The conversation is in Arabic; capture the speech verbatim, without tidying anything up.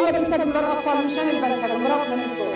عمل إنتاج من الأطفال مشان البلد، هذا مرض من الفوق.